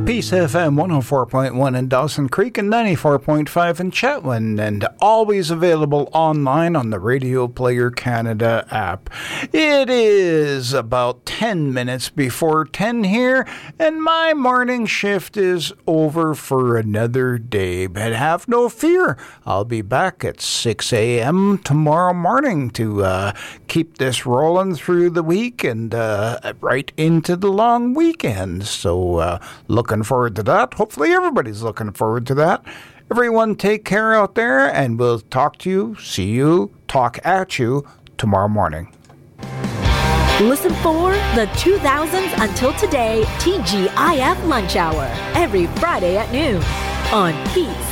Peace FM 104.1 in Dawson Creek and 94.5 in Chetwynd, and always available online on the Radio Player Canada app. It is about 10 minutes before 10 here, and my morning shift is over for another day. But have no fear, I'll be back at 6 a.m. tomorrow morning to keep this rolling through the week and right into the long weekend. So looking forward to that. Hopefully everybody's looking forward to that. Everyone take care out there, and we'll talk to you, see you, talk at you tomorrow morning. Listen for the 2000s Until Today TGIF Lunch Hour every Friday at noon on Peace